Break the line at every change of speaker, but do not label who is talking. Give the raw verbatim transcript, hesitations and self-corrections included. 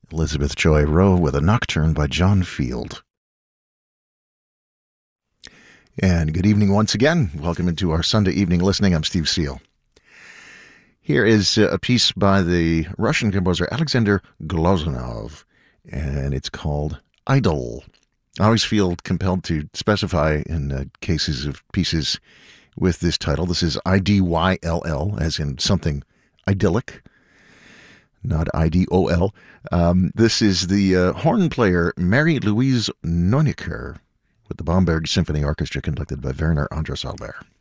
Elizabeth Joy Rowe with a Nocturne by John Field. And good evening once again. Welcome into our Sunday evening listening. I'm Steve Seal. Here is a piece by the Russian composer Alexander Glazunov, and it's called Idol. I always feel compelled to specify in uh, cases of pieces with this title. This is I D Y L L, as in something idyllic, not I D O L. Um, this is the uh, horn player Mary-Louise Neunicker with the Bamberg Symphony Orchestra conducted by Werner Andras Albert.